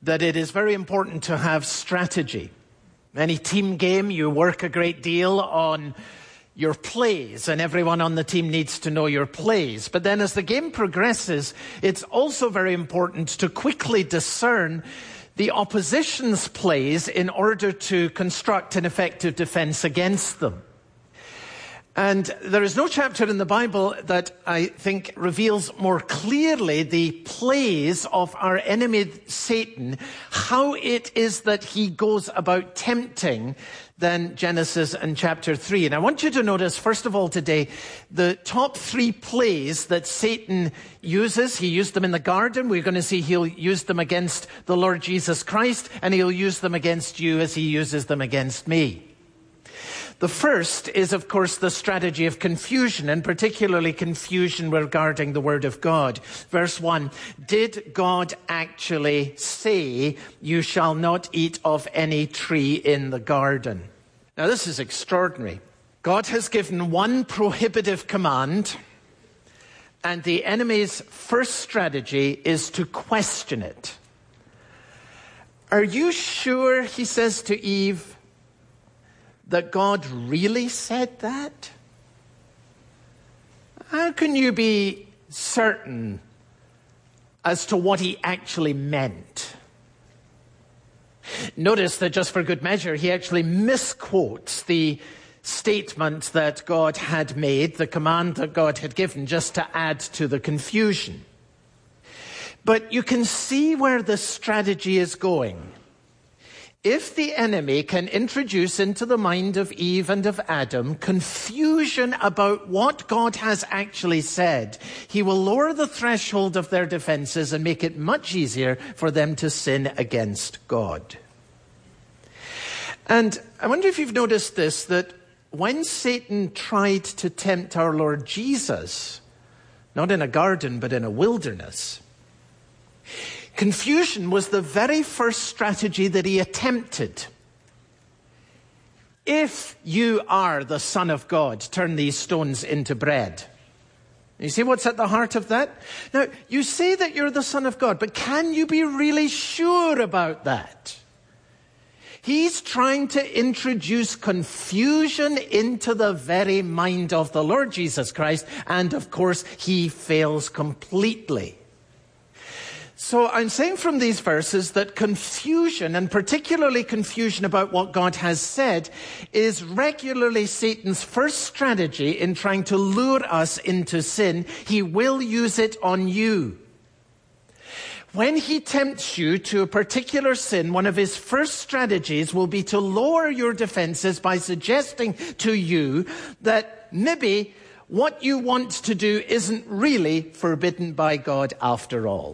that it is very important to have strategy. Any team game, you work a great deal on your plays, and everyone on the team needs to know your plays. But then as the game progresses, it's also very important to quickly discern the opposition's plays in order to construct an effective defense against them. And there is no chapter in the Bible that I think reveals more clearly the plays of our enemy Satan, how it is that he goes about tempting, than Genesis and chapter 3. And I want you to notice, first of all today, the top 3 plays that Satan uses. He used them in the garden. We're going to see he'll use them against the Lord Jesus Christ, and he'll use them against you as he uses them against me. The first is, of course, the strategy of confusion, and particularly confusion regarding the Word of God. Verse 1, did God actually say, you shall not eat of any tree in the garden? Now, this is extraordinary. God has given one prohibitive command, and the enemy's first strategy is to question it. Are you sure, he says to Eve, that God really said that? How can you be certain as to what he actually meant? Notice that just for good measure, he actually misquotes the statement that God had made, the command that God had given, just to add to the confusion. But you can see where the strategy is going. If the enemy can introduce into the mind of Eve and of Adam confusion about what God has actually said, he will lower the threshold of their defenses and make it much easier for them to sin against God. And I wonder if you've noticed this, that when Satan tried to tempt our Lord Jesus, not in a garden but in a wilderness, confusion was the very first strategy that he attempted. If you are the Son of God, turn these stones into bread. You see what's at the heart of that? Now, you say that you're the Son of God, but can you be really sure about that? He's trying to introduce confusion into the very mind of the Lord Jesus Christ, and of course, he fails completely. So I'm saying from these verses that confusion, and particularly confusion about what God has said, is regularly Satan's first strategy in trying to lure us into sin. He will use it on you. When he tempts you to a particular sin, one of his first strategies will be to lower your defenses by suggesting to you that maybe what you want to do isn't really forbidden by God after all.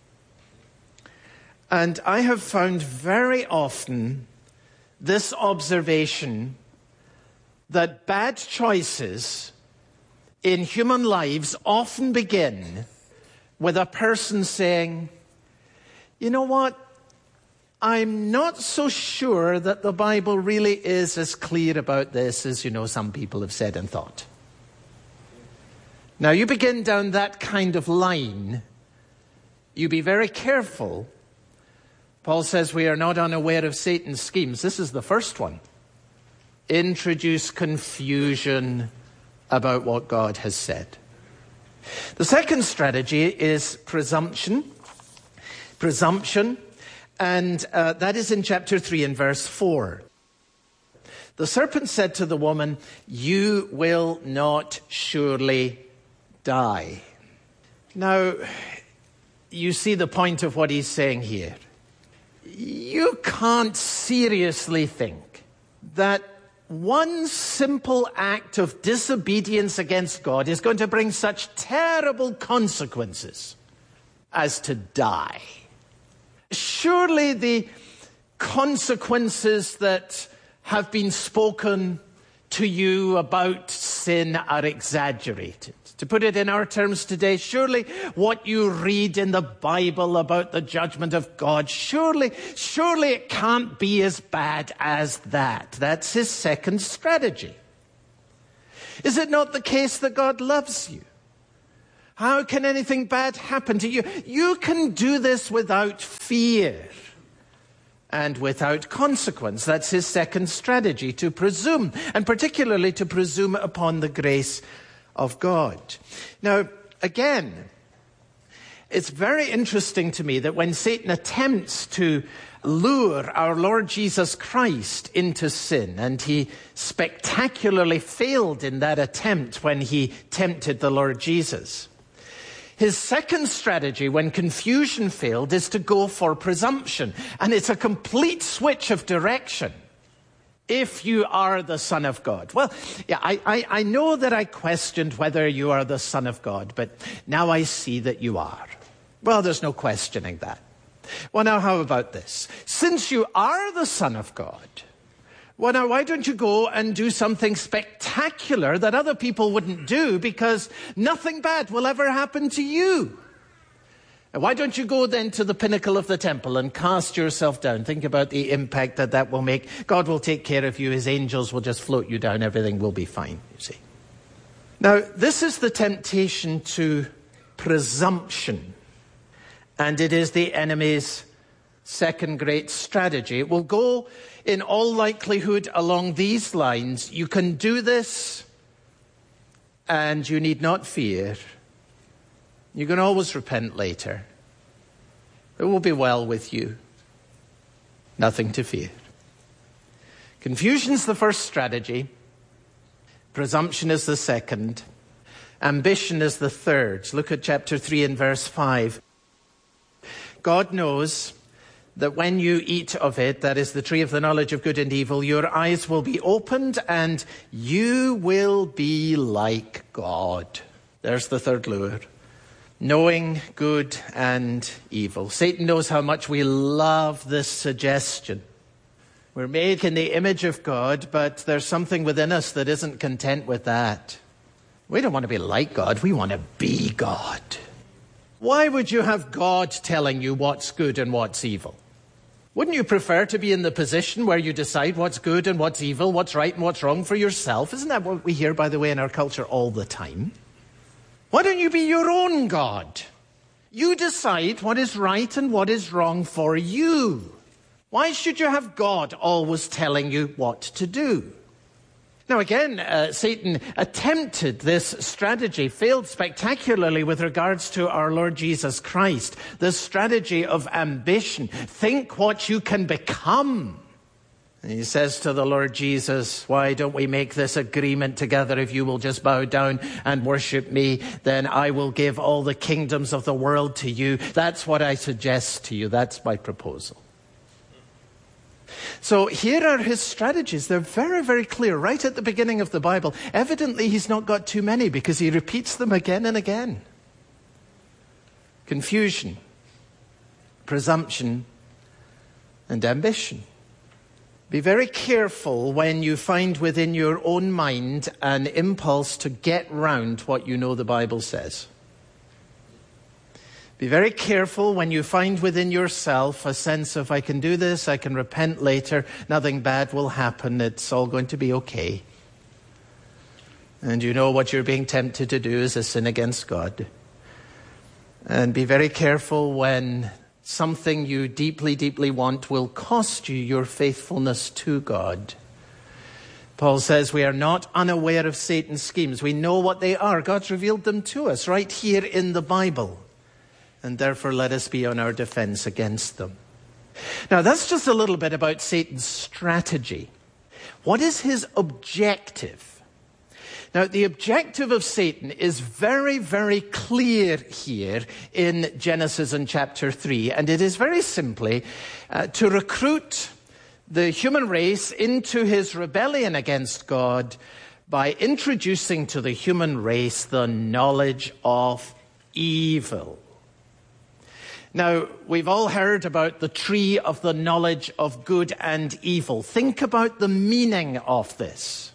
And I have found very often this observation that bad choices in human lives often begin with a person saying, you know what, I'm not so sure that the Bible really is as clear about this as, some people have said and thought. Now, you begin down that kind of line, you be very careful. Paul says we are not unaware of Satan's schemes. This is the first one. Introduce confusion about what God has said. The second strategy is presumption. And that is in chapter 3 and verse 4. The serpent said to the woman, you will not surely die. Now, you see the point of what he's saying here. You can't seriously think that one simple act of disobedience against God is going to bring such terrible consequences as to die. Surely the consequences that have been spoken to you about sin are exaggerated. To put it in our terms today, surely what you read in the Bible about the judgment of God, surely it can't be as bad as that. That's his second strategy. Is it not the case that God loves you? How can anything bad happen to you? You can do this without fear. and without consequence. That's his second strategy, to presume, and particularly to presume upon the grace of God. Now, again, it's very interesting to me that when Satan attempts to lure our Lord Jesus Christ into sin, and he spectacularly failed in that attempt when he tempted the Lord Jesus, his second strategy when confusion failed is to go for presumption. And it's a complete switch of direction. If you are the Son of God. Well, yeah, I know that I questioned whether you are the Son of God, but now I see that you are. Well, there's no questioning that. Well, now how about this? Since you are the Son of God, well, now why don't you go and do something spectacular that other people wouldn't do, because nothing bad will ever happen to you? And why don't you go then to the pinnacle of the temple and cast yourself down? Think about the impact that that will make. God will take care of you. His angels will just float you down. Everything will be fine, you see. Now, this is the temptation to presumption. And it is the enemy's second great strategy. It will go, in all likelihood, along these lines. You can do this, and you need not fear. You can always repent later. It will be well with you. Nothing to fear. Confusion's the first strategy. Presumption is the second. Ambition is the third. Look at chapter 3 and verse 5. God knows that when you eat of it, that is the tree of the knowledge of good and evil, your eyes will be opened and you will be like God. There's the third lure. Knowing good and evil. Satan knows how much we love this suggestion. We're made in the image of God, but there's something within us that isn't content with that. We don't want to be like God. We want to be God. Why would you have God telling you what's good and what's evil? Wouldn't you prefer to be in the position where you decide what's good and what's evil, what's right and what's wrong for yourself? Isn't that what we hear, by the way, in our culture all the time? Why don't you be your own God? You decide what is right and what is wrong for you. Why should you have God always telling you what to do? Now again, Satan attempted this strategy, failed spectacularly with regards to our Lord Jesus Christ. This strategy of ambition. Think what you can become. And he says to the Lord Jesus, why don't we make this agreement together? If you will just bow down and worship me, then I will give all the kingdoms of the world to you. That's what I suggest to you. That's my proposal. So here are his strategies. They're very, very clear right at the beginning of the Bible. Evidently, he's not got too many because he repeats them again and again. Confusion, presumption, and ambition. Be very careful when you find within your own mind an impulse to get round what you know the Bible says. Be very careful when you find within yourself a sense of, I can do this, I can repent later, nothing bad will happen, it's all going to be okay. And you know what you're being tempted to do is a sin against God. And be very careful when something you deeply, deeply want will cost you your faithfulness to God. Paul says we are not unaware of Satan's schemes. We know what they are. God's revealed them to us right here in the Bible. And therefore let us be on our defense against them. Now that's just a little bit about Satan's strategy. What is his objective? Now the objective of Satan is very, very clear here in Genesis in chapter 3. And it is very simply to recruit the human race into his rebellion against God by introducing to the human race the knowledge of evil. Now, we've all heard about the tree of the knowledge of good and evil. Think about the meaning of this.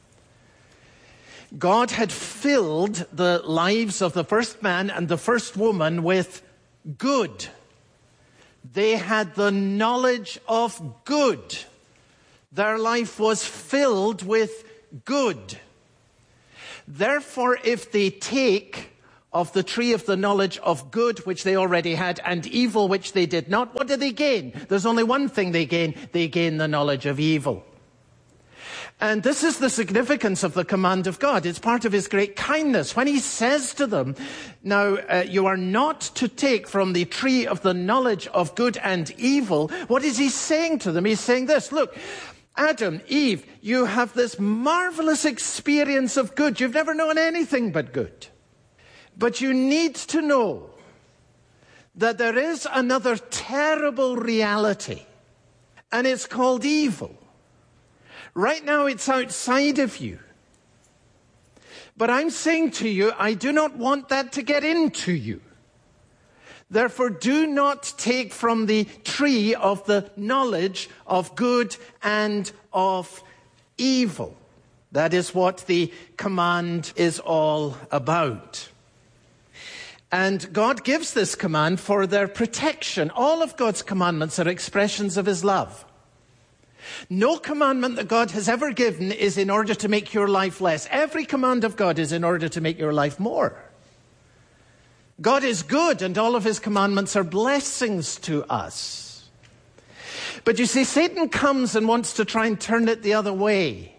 God had filled the lives of the first man and the first woman with good. They had the knowledge of good. Their life was filled with good. Therefore, if they take of the tree of the knowledge of good, which they already had, and evil, which they did not, what do they gain? There's only one thing they gain. They gain the knowledge of evil. And this is the significance of the command of God. It's part of his great kindness. When he says to them, now, you are not to take from the tree of the knowledge of good and evil, what is he saying to them? He's saying this, look, Adam, Eve, you have this marvelous experience of good. You've never known anything but good. But you need to know that there is another terrible reality, and it's called evil. Right now it's outside of you. But I'm saying to you, I do not want that to get into you. Therefore, do not take from the tree of the knowledge of good and of evil. That is what the command is all about. And God gives this command for their protection. All of God's commandments are expressions of his love. No commandment that God has ever given is in order to make your life less. Every command of God is in order to make your life more. God is good, and all of his commandments are blessings to us. But you see, Satan comes and wants to try and turn it the other way.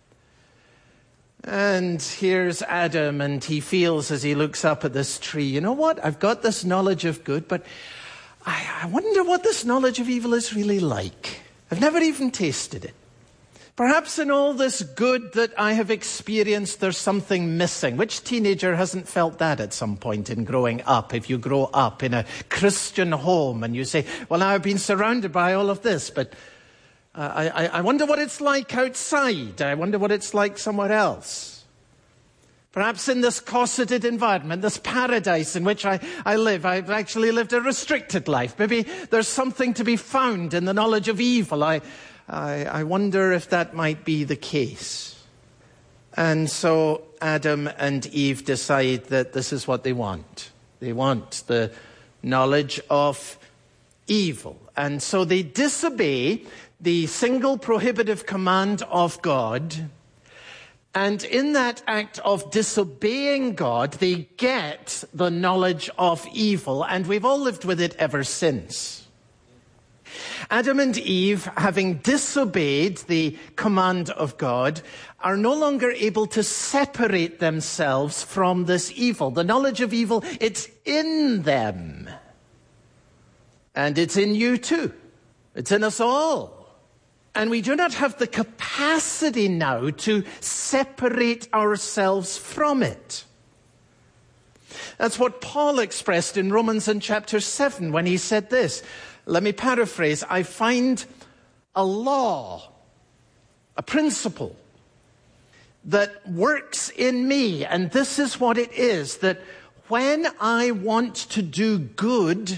And here's Adam, and he feels as he looks up at this tree, you know what? I've got this knowledge of good, but I wonder what this knowledge of evil is really like. I've never even tasted it. Perhaps in all this good that I have experienced, there's something missing. Which teenager hasn't felt that at some point in growing up? If you grow up in a Christian home and you say, well, now I've been surrounded by all of this, but I wonder what it's like outside. I wonder what it's like somewhere else. Perhaps in this cosseted environment, this paradise in which I live, I've actually lived a restricted life. Maybe there's something to be found in the knowledge of evil. I wonder if that might be the case. And so Adam and Eve decide that this is what they want. They want the knowledge of evil. And so they disobey the single prohibitive command of God. And in that act of disobeying God, they get the knowledge of evil. And we've all lived with it ever since. Adam and Eve, having disobeyed the command of God, are no longer able to separate themselves from this evil. The knowledge of evil, it's in them. And it's in you too. It's in us all. And we do not have the capacity now to separate ourselves from it. That's what Paul expressed in Romans in chapter 7 when he said this. Let me paraphrase. I find a law, a principle that works in me. And this is what it is, that when I want to do good,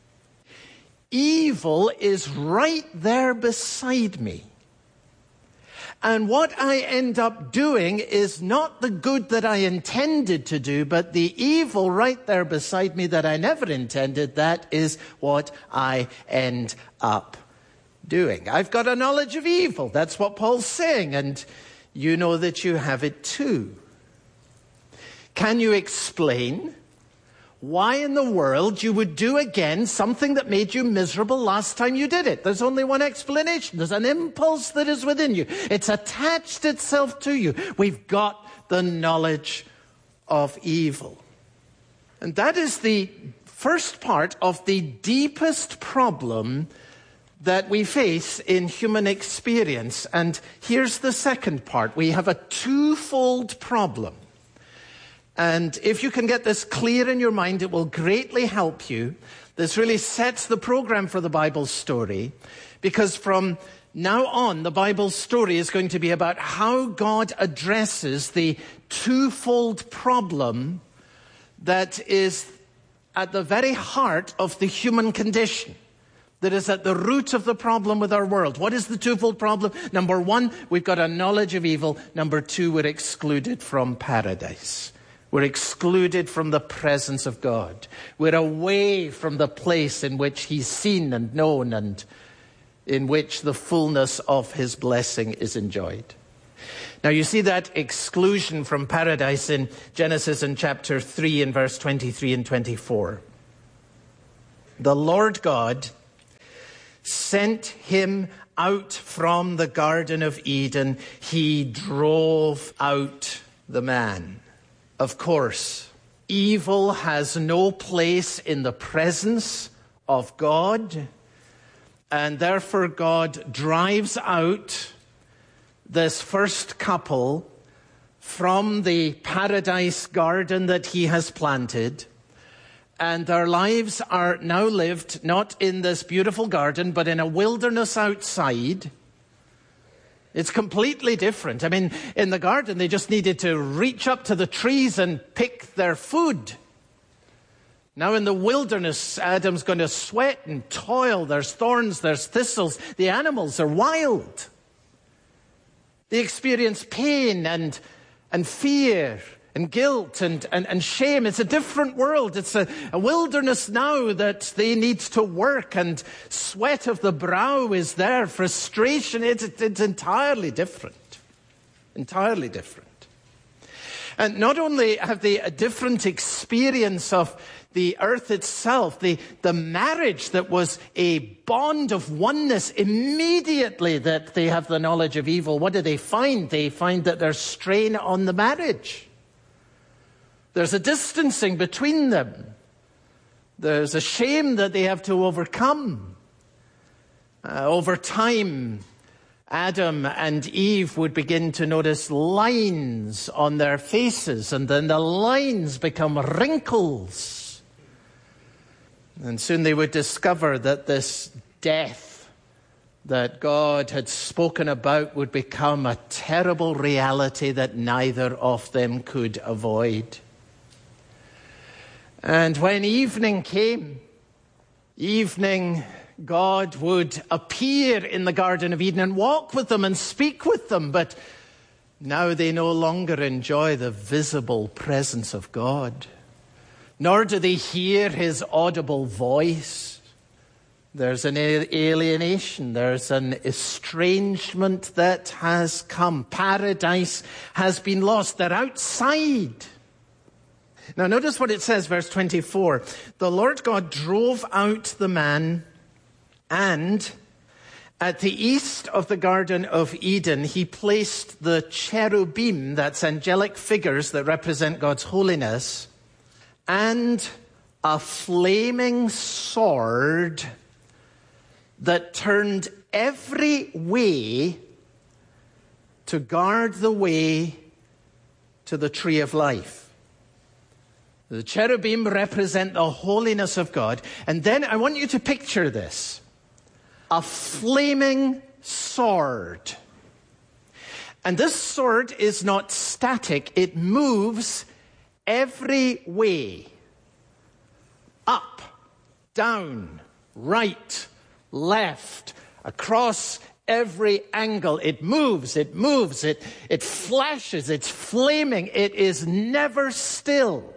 evil is right there beside me. And what I end up doing is not the good that I intended to do, but the evil right there beside me that I never intended. That is what I end up doing. I've got a knowledge of evil. That's what Paul's saying. And you know that you have it too. Can you explain why in the world you would do again something that made you miserable last time you did it? There's only one explanation. There's an impulse that is within you. It's attached itself to you. We've got the knowledge of evil. And that is the first part of the deepest problem that we face in human experience. And here's the second part. We have a twofold problem. And if you can get this clear in your mind, it will greatly help you. This really sets the program for the Bible story, because from now on, the Bible story is going to be about how God addresses the twofold problem that is at the very heart of the human condition, that is at the root of the problem with our world. What is the twofold problem? Number one, we've got a knowledge of evil. Number two, we're excluded from paradise. We're excluded from the presence of God. We're away from the place in which he's seen and known and in which the fullness of his blessing is enjoyed. Now you see that exclusion from paradise in Genesis in chapter 3 and verse 23 and 24. The Lord God sent him out from the Garden of Eden. He drove out the man. Of course, evil has no place in the presence of God, and therefore God drives out this first couple from the paradise garden that he has planted, and their lives are now lived not in this beautiful garden, but in a wilderness outside. It's completely different. I mean, in the garden, they just needed to reach up to the trees and pick their food. Now in the wilderness, Adam's going to sweat and toil. There's thorns, there's thistles. The animals are wild. They experience pain and fear and guilt and shame. It's a different world. It's a wilderness now that they need to work, and sweat of the brow is there. Frustration, it's entirely different. Entirely different. And not only have they a different experience of the earth itself, the marriage that was a bond of oneness, immediately that they have the knowledge of evil, what do they find? They find that there's strain on the marriage. There's a distancing between them. There's a shame that they have to overcome. Over time, Adam and Eve would begin to notice lines on their faces, and then the lines become wrinkles. And soon they would discover that this death that God had spoken about would become a terrible reality that neither of them could avoid. And when evening came, God would appear in the Garden of Eden and walk with them and speak with them. But now they no longer enjoy the visible presence of God, nor do they hear his audible voice. There's an alienation. There's an estrangement that has come. Paradise has been lost. They're outside. Now notice what it says, verse 24. The Lord God drove out the man, and at the east of the Garden of Eden, he placed the cherubim, that's angelic figures that represent God's holiness, and a flaming sword that turned every way to guard the way to the tree of life. The cherubim represent the holiness of God. And then I want you to picture this. A flaming sword. And this sword is not static. It moves every way. Up, down, right, left, across every angle. It moves, it flashes, it's flaming. It is never still.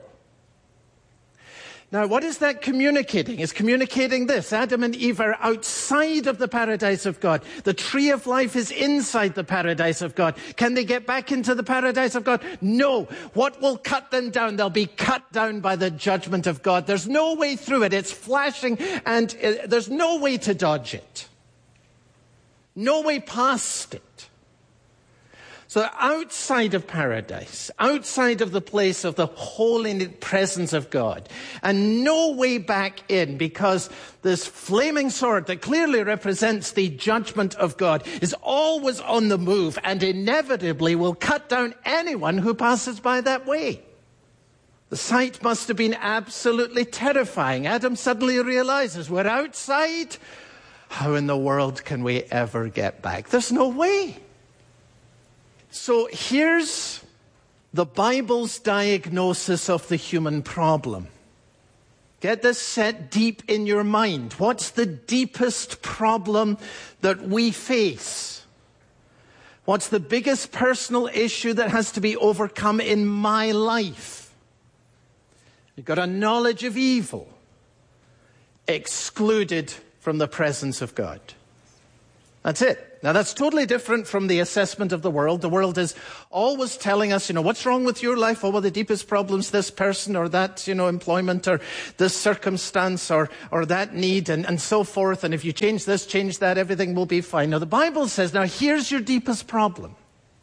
Now, what is that communicating? It's communicating this. Adam and Eve are outside of the paradise of God. The tree of life is inside the paradise of God. Can they get back into the paradise of God? No. What will cut them down? They'll be cut down by the judgment of God. There's no way through it. It's flashing, and there's no way to dodge it. No way past it. So outside of paradise, outside of the place of the holy presence of God, and no way back in, because this flaming sword that clearly represents the judgment of God is always on the move and inevitably will cut down anyone who passes by that way. The sight must have been absolutely terrifying. Adam suddenly realizes, we're outside. How in the world can we ever get back? There's no way. So here's the Bible's diagnosis of the human problem. Get this set deep in your mind. What's the deepest problem that we face? What's the biggest personal issue that has to be overcome in my life? You've got a knowledge of evil, excluded from the presence of God. That's it. Now, that's totally different from the assessment of the world. The world is always telling us, what's wrong with your life? Oh, well, the deepest problem's this person or that, employment or this circumstance or that need and so forth. And if you change this, change that, everything will be fine. Now, the Bible says, now, here's your deepest problem.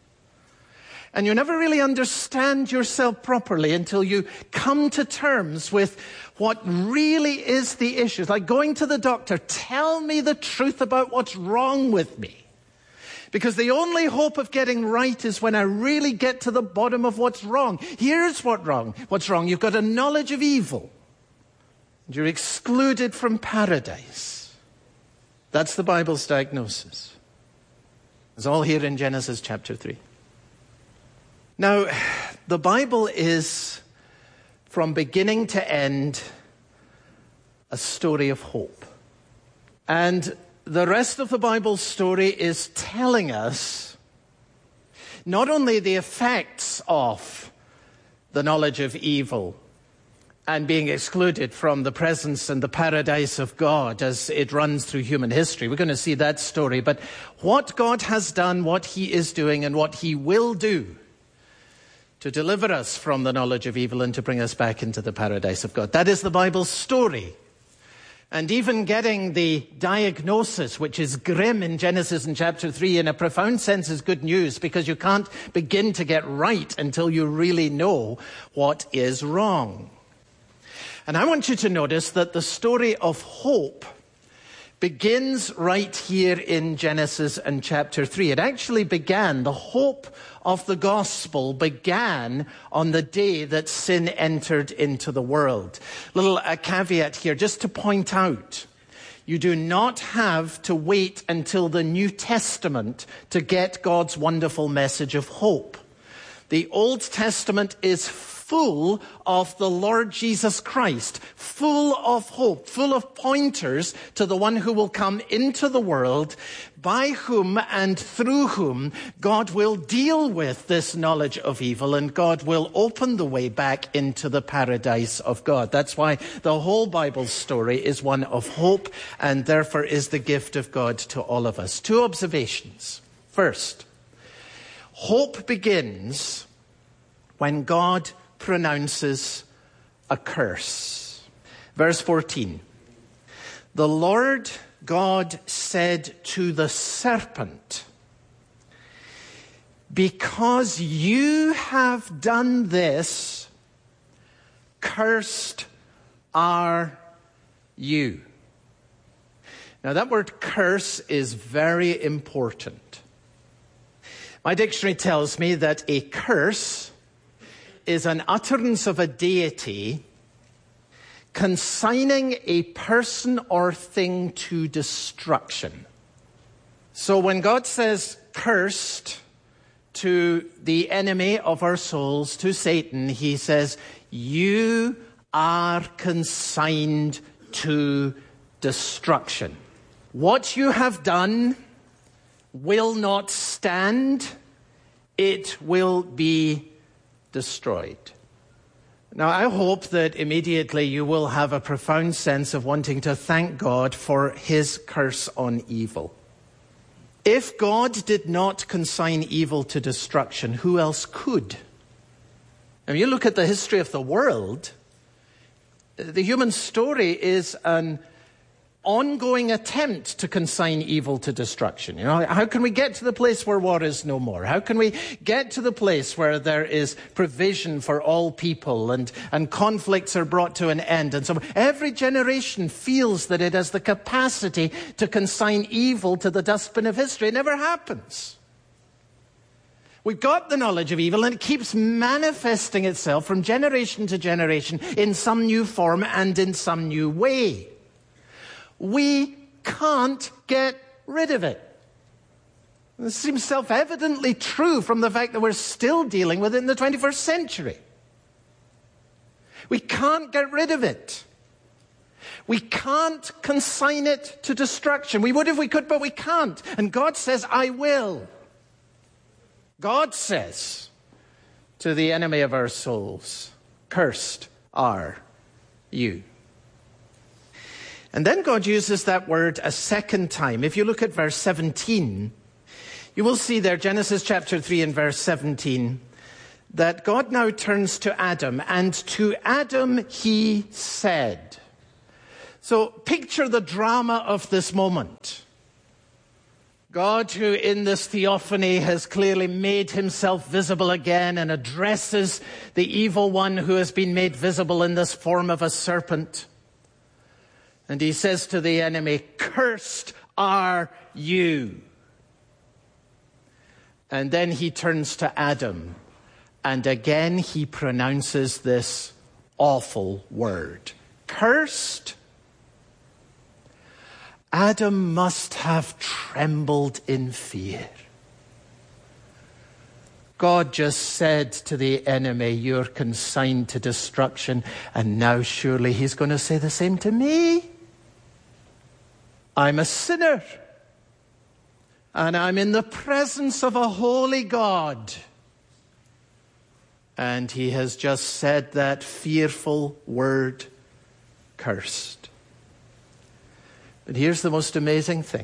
And you never really understand yourself properly until you come to terms with what really is the issue. It's like going to the doctor, tell me the truth about what's wrong with me. Because the only hope of getting right is when I really get to the bottom of what's wrong. Here's what's wrong. You've got a knowledge of evil. And you're excluded from paradise. That's the Bible's diagnosis. It's all here in Genesis chapter 3. Now, the Bible is, from beginning to end, a story of hope. And the rest of the Bible's story is telling us not only the effects of the knowledge of evil and being excluded from the presence and the paradise of God as it runs through human history. We're going to see that story. But what God has done, what he is doing, and what he will do to deliver us from the knowledge of evil and to bring us back into the paradise of God. That is the Bible's story. And even getting the diagnosis, which is grim in Genesis in chapter 3, in a profound sense is good news, because you can't begin to get right until you really know what is wrong. And I want you to notice that the story of hope begins right here in Genesis and chapter 3. It actually began, the hope of the gospel began on the day that sin entered into the world. Little caveat here, just to point out, you do not have to wait until the New Testament to get God's wonderful message of hope. The Old Testament is full of the Lord Jesus Christ, full of hope, full of pointers to the one who will come into the world, by whom and through whom God will deal with this knowledge of evil, and God will open the way back into the paradise of God. That's why the whole Bible story is one of hope, and therefore is the gift of God to all of us. Two observations. First, hope begins when God pronounces a curse. Verse 14. The Lord God said to the serpent, because you have done this, cursed are you. Now that word curse is very important. My dictionary tells me that a curse is an utterance of a deity consigning a person or thing to destruction. So when God says cursed to the enemy of our souls, to Satan, he says, you are consigned to destruction. What you have done will not stand. It will be destroyed. Now, I hope that immediately you will have a profound sense of wanting to thank God for his curse on evil. If God did not consign evil to destruction, who else could? I mean, you look at the history of the world, the human story is an ongoing attempt to consign evil to destruction. How can we get to the place where war is no more? How can we get to the place where there is provision for all people and conflicts are brought to an end and so on? Every generation feels that it has the capacity to consign evil to the dustbin of history. It never happens. We've got the knowledge of evil, and it keeps manifesting itself from generation to generation in some new form and in some new way. We can't get rid of it. This seems self-evidently true from the fact that we're still dealing with it in the 21st century. We can't get rid of it. We can't consign it to destruction. We would if we could, but we can't. And God says, I will. God says to the enemy of our souls, cursed are you. And then God uses that word a second time. If you look at verse 17, you will see there, Genesis chapter 3 and verse 17, that God now turns to Adam, and to Adam he said. So picture the drama of this moment. God, who in this theophany has clearly made himself visible again and addresses the evil one who has been made visible in this form of a serpent. And he says to the enemy, "Cursed are you." And then he turns to Adam, and again he pronounces this awful word. Cursed. Adam must have trembled in fear. God just said to the enemy, "You're consigned to destruction," and now surely he's going to say the same to me. I'm a sinner, and I'm in the presence of a holy God. And he has just said that fearful word, cursed. But here's the most amazing thing.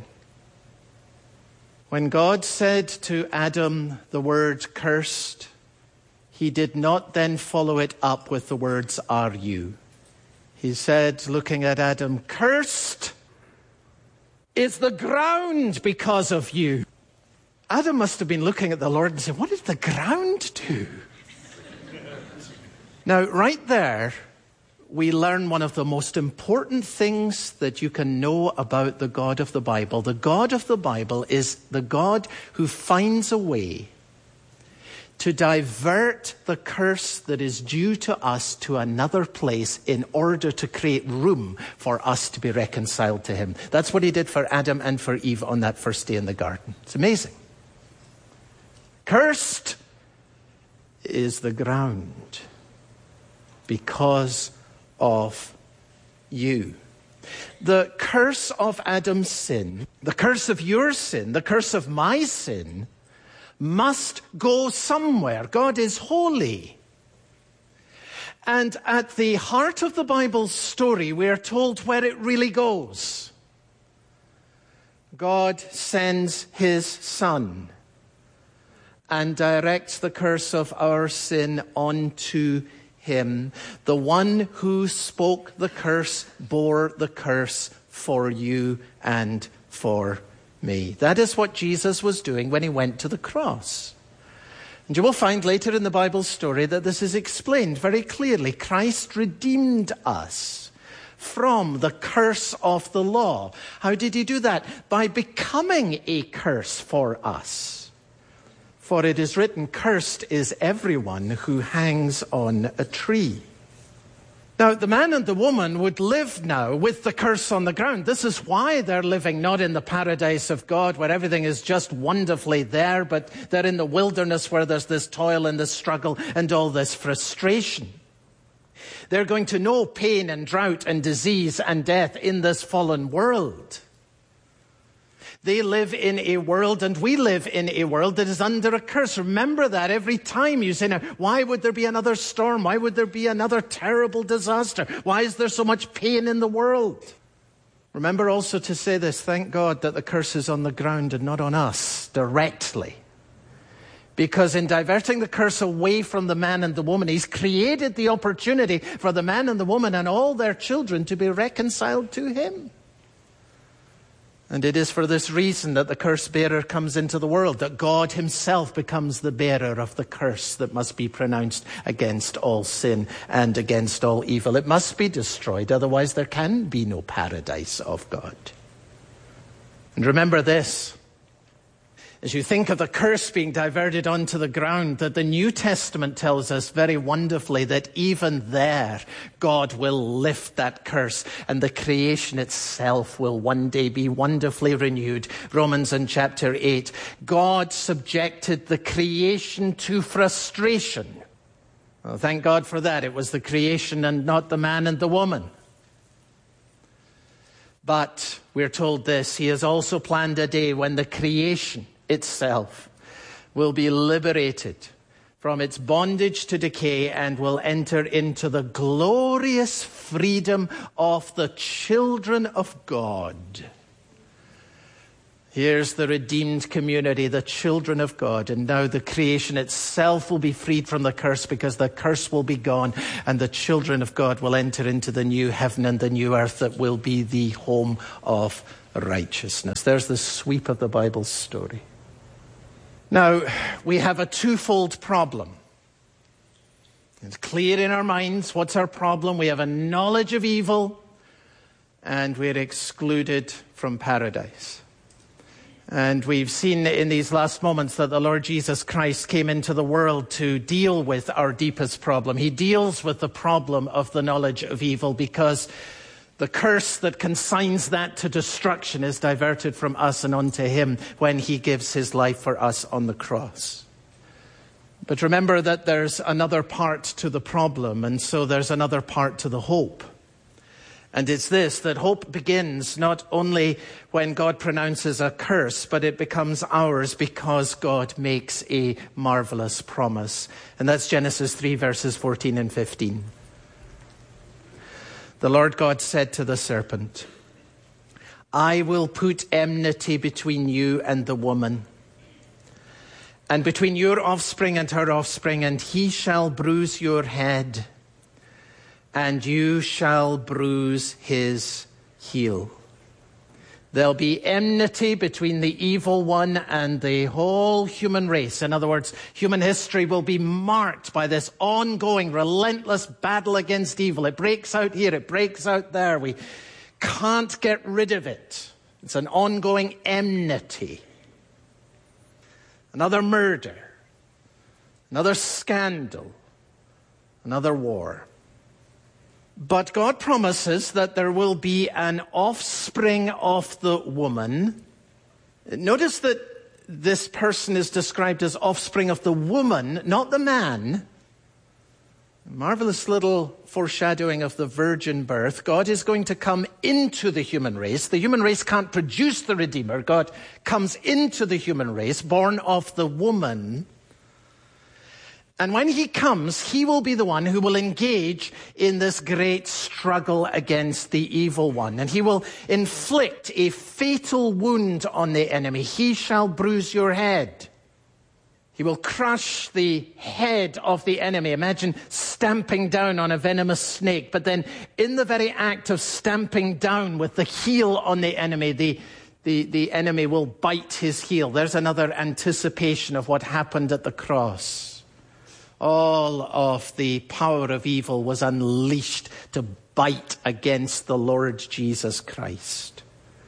When God said to Adam the word cursed, he did not then follow it up with the words, "Are you?" He said, looking at Adam, "Cursed is the ground because of you." Adam must have been looking at the Lord and saying, "What did the ground do?" Now, right there, we learn one of the most important things that you can know about the God of the Bible. The God of the Bible is the God who finds a way to divert the curse that is due to us to another place in order to create room for us to be reconciled to him. That's what he did for Adam and for Eve on that first day in the garden. It's amazing. Cursed is the ground because of you. The curse of Adam's sin, the curse of your sin, the curse of my sin must go somewhere. God is holy. And at the heart of the Bible's story, we are told where it really goes. God sends his Son and directs the curse of our sin onto him. The one who spoke the curse bore the curse for you and for me. That is what Jesus was doing when he went to the cross. And you will find later in the Bible story that this is explained very clearly. Christ redeemed us from the curse of the law. How did he do that? By becoming a curse for us. For it is written, "Cursed is everyone who hangs on a tree." Now, the man and the woman would live now with the curse on the ground. This is why they're living not in the paradise of God, where everything is just wonderfully there, but they're in the wilderness where there's this toil and this struggle and all this frustration. They're going to know pain and drought and disease and death in this fallen world. They live in a world, and we live in a world that is under a curse. Remember that every time you say, now, why would there be another storm? Why would there be another terrible disaster? Why is there so much pain in the world? Remember also to say this, thank God that the curse is on the ground and not on us directly. Because in diverting the curse away from the man and the woman, he's created the opportunity for the man and the woman and all their children to be reconciled to him. And it is for this reason that the curse bearer comes into the world, that God himself becomes the bearer of the curse that must be pronounced against all sin and against all evil. It must be destroyed, otherwise there can be no paradise of God. And remember this, as you think of the curse being diverted onto the ground, that the New Testament tells us very wonderfully that even there, God will lift that curse and the creation itself will one day be wonderfully renewed. Romans in chapter 8, God subjected the creation to frustration. Well, thank God for that. It was the creation and not the man and the woman. But we're told this, he has also planned a day when the creation itself will be liberated from its bondage to decay and will enter into the glorious freedom of the children of God. Here's the redeemed community, the children of God. And now the creation itself will be freed from the curse because the curse will be gone. And the children of God will enter into the new heaven and the new earth that will be the home of righteousness. There's the sweep of the Bible's story. Now, we have a twofold problem. It's clear in our minds what's our problem. We have a knowledge of evil and we're excluded from paradise. And we've seen in these last moments that the Lord Jesus Christ came into the world to deal with our deepest problem. He deals with the problem of the knowledge of evil because the curse that consigns that to destruction is diverted from us and onto him when he gives his life for us on the cross. But remember that there's another part to the problem, and so there's another part to the hope. And it's this, that hope begins not only when God pronounces a curse, but it becomes ours because God makes a marvelous promise. And that's Genesis 3, verses 14 and 15. The Lord God said to the serpent, I will put enmity between you and the woman, and between your offspring and her offspring, and he shall bruise your head, and you shall bruise his heel. There'll be enmity between the evil one and the whole human race. In other words, human history will be marked by this ongoing, relentless battle against evil. It breaks out here, it breaks out there. We can't get rid of it. It's an ongoing enmity. Another murder, another scandal, another war. But God promises that there will be an offspring of the woman. Notice that this person is described as offspring of the woman, not the man. Marvelous little foreshadowing of the virgin birth. God is going to come into the human race. The human race can't produce the Redeemer. God comes into the human race, born of the woman. And when he comes, he will be the one who will engage in this great struggle against the evil one. And he will inflict a fatal wound on the enemy. He shall bruise your head. He will crush the head of the enemy. Imagine stamping down on a venomous snake, but then in the very act of stamping down with the heel on the enemy, the enemy will bite his heel. There's another anticipation of what happened at the cross. All of the power of evil was unleashed to bite against the Lord Jesus Christ.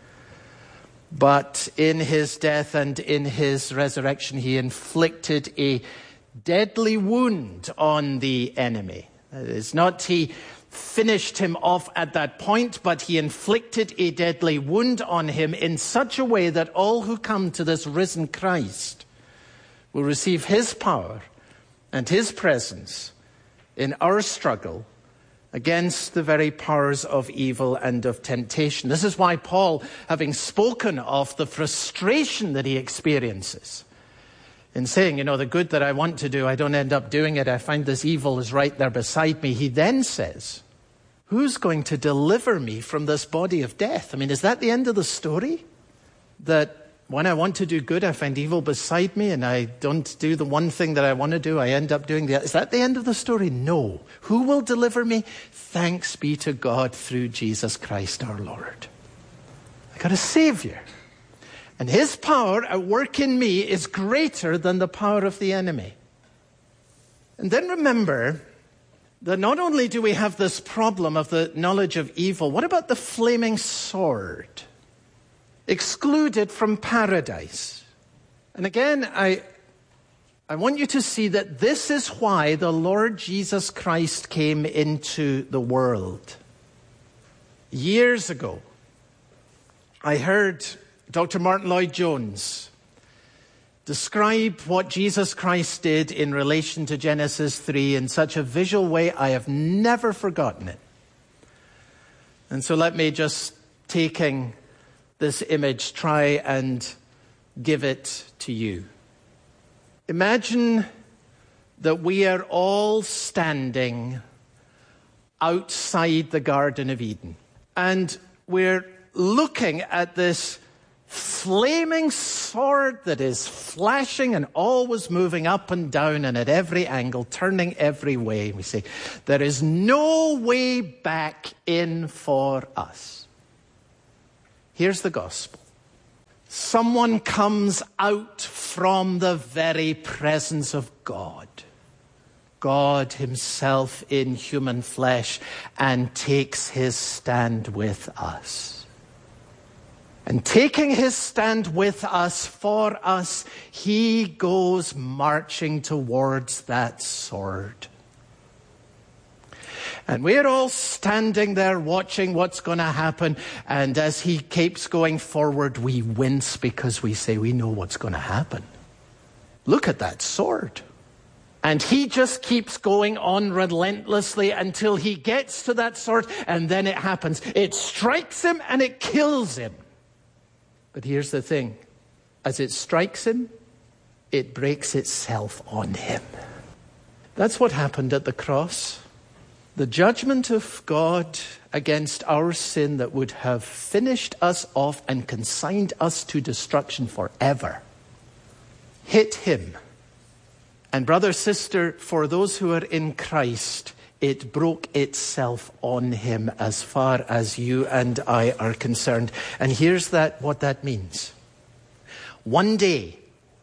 But in his death and in his resurrection, he inflicted a deadly wound on the enemy. It's not he finished him off at that point, but he inflicted a deadly wound on him in such a way that all who come to this risen Christ will receive his power and his presence in our struggle against the very powers of evil and of temptation. This is why Paul, having spoken of the frustration that he experiences in saying, the good that I want to do, I don't end up doing it. I find this evil is right there beside me. He then says, who's going to deliver me from this body of death? Is that the end of the story? That when I want to do good, I find evil beside me, and I don't do the one thing that I want to do, I end up doing the other. Is that the end of the story? No. Who will deliver me? Thanks be to God through Jesus Christ our Lord. I got a Savior. And his power at work in me is greater than the power of the enemy. And then remember that not only do we have this problem of the knowledge of evil, what about the flaming sword? Excluded from paradise. And again, I want you to see that this is why the Lord Jesus Christ came into the world. Years ago, I heard Dr. Martin Lloyd-Jones describe what Jesus Christ did in relation to Genesis 3 in such a visual way, I have never forgotten it. And so let me just, taking this image, try and give it to you. Imagine that we are all standing outside the Garden of Eden. And we're looking at this flaming sword that is flashing and always moving up and down and at every angle, turning every way. We say, there is no way back in for us. Here's the gospel. Someone comes out from the very presence of God. God himself in human flesh, and takes his stand with us. And taking his stand with us, for us, he goes marching towards that sword. And we're all standing there watching what's going to happen. And as he keeps going forward, we wince because we say, we know what's going to happen. Look at that sword. And he just keeps going on relentlessly until he gets to that sword, and then it happens. It strikes him and it kills him. But here's the thing. As it strikes him, it breaks itself on him. That's what happened at the cross. The judgment of God against our sin that would have finished us off and consigned us to destruction forever hit him. And brother, sister, for those who are in Christ, it broke itself on him as far as you and I are concerned. And here's what that means. One day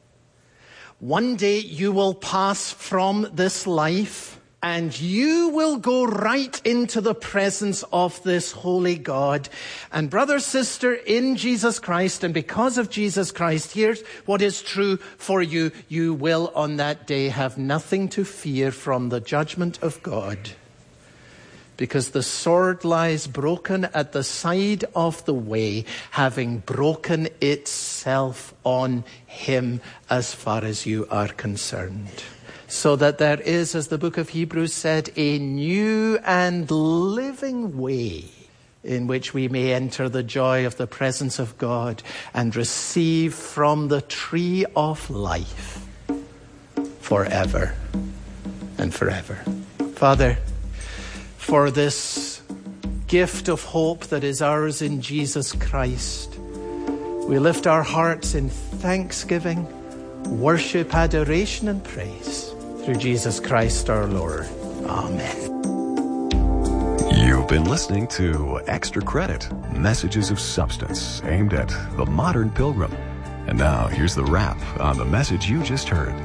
you will pass from this life and you will go right into the presence of this holy God. And brother, sister, in Jesus Christ, and because of Jesus Christ, here's what is true for you. You will on that day have nothing to fear from the judgment of God, because the sword lies broken at the side of the way, having broken itself on him as far as you are concerned. So that there is, as the book of Hebrews said, a new and living way in which we may enter the joy of the presence of God and receive from the tree of life forever and forever. Father, for this gift of hope that is ours in Jesus Christ, we lift our hearts in thanksgiving, worship, adoration, and praise through Jesus Christ our Lord. Amen. You've been listening to Extra Credit, messages of substance aimed at the modern pilgrim. And now here's the wrap on the message you just heard.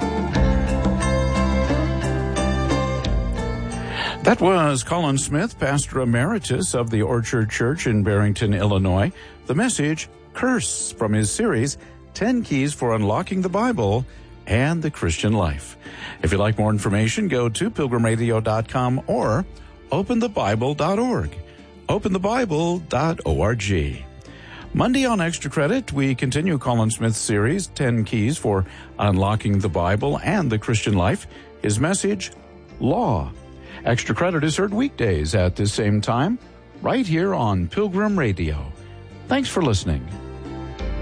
That was Colin Smith, Pastor Emeritus of the Orchard Church in Barrington, Illinois. The message, Curse, from his series, 10 Keys for Unlocking the Bible and the Christian Life. If you'd like more information, go to pilgrimradio.com or openthebible.org. openthebible.org. Monday on Extra Credit, we continue Colin Smith's series, 10 Keys for Unlocking the Bible and the Christian Life. His message, Law. Extra Credit is heard weekdays at this same time, right here on Pilgrim Radio. Thanks for listening.